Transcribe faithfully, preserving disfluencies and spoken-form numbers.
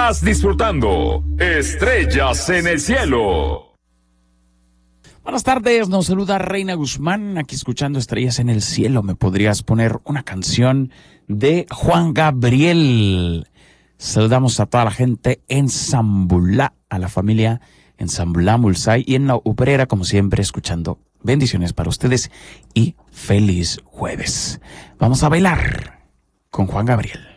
Estás disfrutando Estrellas en el Cielo. Buenas tardes, nos saluda Reina Guzmán, aquí escuchando Estrellas en el Cielo. ¿Me podrías poner una canción de Juan Gabriel? Saludamos a toda la gente en Zambulá, a la familia en Zambulá, Mulsay y en la Ubrera, como siempre, escuchando. Bendiciones para ustedes y feliz jueves. Vamos a bailar con Juan Gabriel.